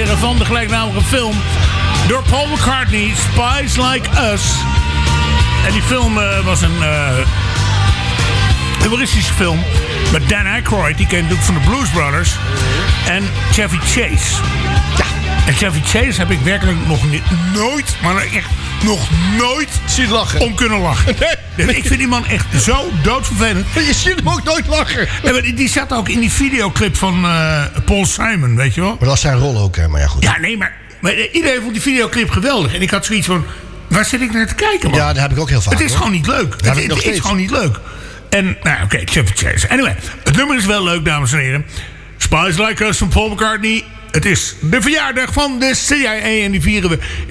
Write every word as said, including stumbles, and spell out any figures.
heren, van de gelijknamige film door Paul McCartney, Spies Like Us. En die film uh, was een uh, humoristische film met Dan Aykroyd, die ken je natuurlijk van de Blues Brothers, en Chevy Chase. Ja. En Chevy Chase heb ik werkelijk nog niet, nooit, maar echt nog nooit zien lachen. Om kunnen lachen. Nee. Ik vind die man echt zo doodvervelend. Je ziet hem ook nooit lachen. Ja, maar die, die zat ook in die videoclip van uh, Paul Simon, weet je wel. Maar dat was zijn rol ook, hè? Maar ja, goed. Ja, nee, maar, maar iedereen vond die videoclip geweldig. En ik had zoiets van, waar zit ik naar te kijken, man? Ja, dat heb ik ook heel vaak. Het is hoor. gewoon niet leuk. Het, het, het is gewoon niet leuk. En, nou oké, okay, Chevy Chase. Anyway, het nummer is wel leuk, dames en heren. Spies Like Us van Paul McCartney. Het is de verjaardag van de C I A en die vieren we